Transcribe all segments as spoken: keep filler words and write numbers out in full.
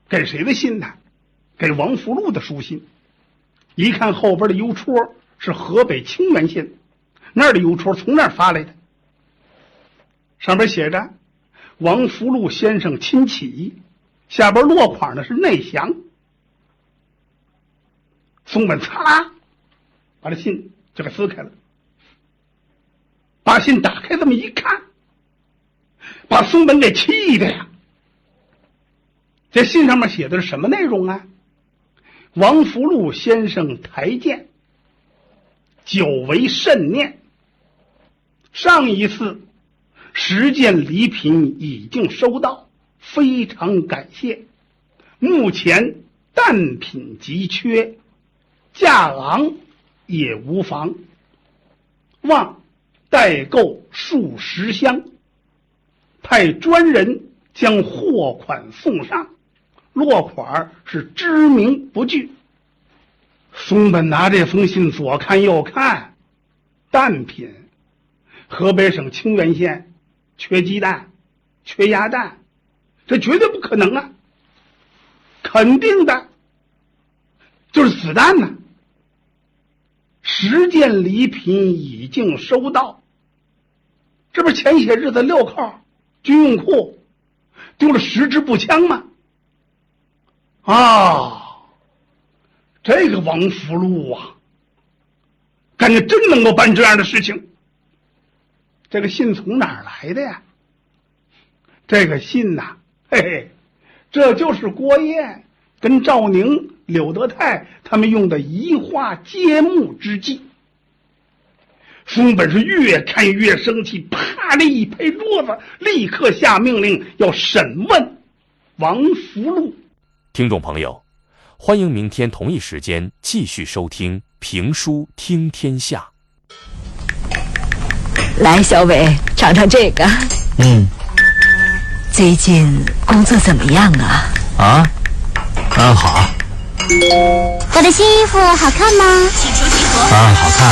给谁的信呢？给王福禄的书信。一看后边的邮戳是河北清源县，那儿的邮戳从那儿发来的，上边写着王福禄先生亲启，下边落款的是内详。松本擦啦把这信就给撕开了，把信打开这么一看，把松本给气的呀。这信上面写的是什么内容啊？王福禄先生台见，久为甚念。上一次十件礼品已经收到，非常感谢。目前蛋品急缺，价昂也无妨，望代购数十箱，派专人将货款送上，落款是知名不拒。松本拿这封信左看右看，蛋品，河北省清源县缺鸡蛋，缺鸭蛋，这绝对不可能啊！肯定的就是子弹呢。十件礼品已经收到，这不是前些日子六号军用库丢了十支步枪吗？啊，这个王福禄啊，感觉真能够办这样的事情。这个信从哪儿来的呀？这个信呐、啊，嘿嘿，这就是郭燕跟赵宁、柳德泰他们用的移花接木之计。松本是越看越生气，啪的一拍桌子，立刻下命令要审问王福禄。 听众朋友，欢迎明天同一时间继续收听评书听天下。 来，小伟，尝尝这个。 嗯， 最近工作怎么样啊？ 啊，啊好。 我的新衣服好看吗？ 啊，好看。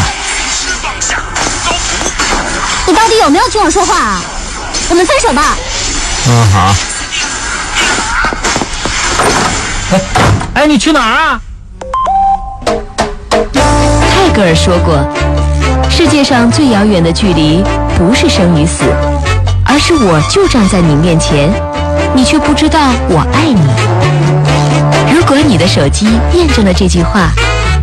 你到底有没有听我说话啊？我们分手吧。 嗯，好。哎，哎，你去哪儿啊？ 泰戈尔说过，世界上最遥远的距离不是生与死，而是我就站在你面前，你却不知道我爱你。如果你的手机验证了这句话，